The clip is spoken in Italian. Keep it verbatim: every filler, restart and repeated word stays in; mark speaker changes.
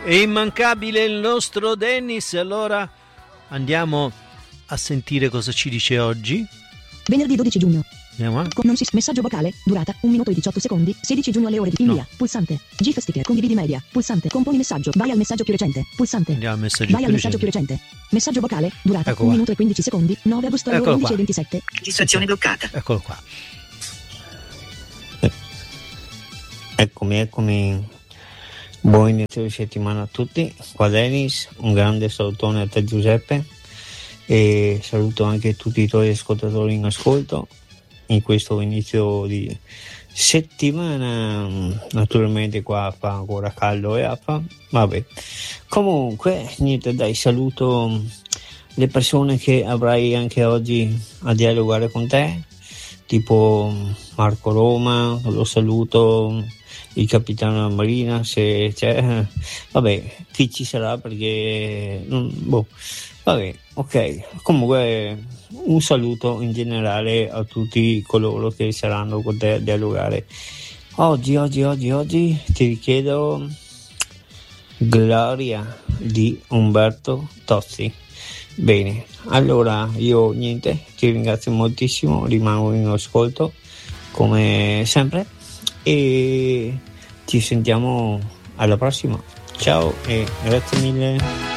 Speaker 1: È immancabile il nostro Dennis, allora andiamo a sentire cosa ci dice oggi.
Speaker 2: Venerdì dodici giugno.
Speaker 1: Andiamo, eh?
Speaker 2: Non si, messaggio vocale, durata un minuto e diciotto secondi, sedici giugno alle ore di invia, no. Pulsante, GIF sticker, condividi media, pulsante, componi messaggio, vai al messaggio più recente, pulsante,
Speaker 1: Andiamo al messaggio
Speaker 2: vai
Speaker 1: più
Speaker 2: al messaggio
Speaker 1: recente.
Speaker 2: più recente, messaggio vocale, durata
Speaker 1: Ecco
Speaker 2: un
Speaker 1: qua.
Speaker 2: minuto e quindici secondi, nove agosto alle ore
Speaker 1: Eccolo
Speaker 2: undici e
Speaker 1: qua.
Speaker 2: ventisette.
Speaker 3: Registrazione bloccata.
Speaker 1: Eccolo qua.
Speaker 4: Eccomi, eccomi. Buon inizio di settimana a tutti. Qua Dennis, un grande salutone a te Giuseppe e saluto anche tutti i tuoi ascoltatori in ascolto in questo inizio di settimana. Naturalmente qua fa ancora caldo e affa, vabbè. Comunque niente, dai, saluto le persone che avrai anche oggi a dialogare con te, tipo Marco Roma, lo saluto, il capitano della Marina, se c'è, vabbè, chi ci sarà perché, boh, vabbè, ok. Comunque un saluto in generale a tutti coloro che saranno con te a dialogare. Oggi, oggi, oggi, oggi ti richiedo Gloria di Umberto Tozzi. Bene, allora io niente, ti ringrazio moltissimo, rimango in ascolto come sempre e ci sentiamo alla prossima. Ciao e grazie mille.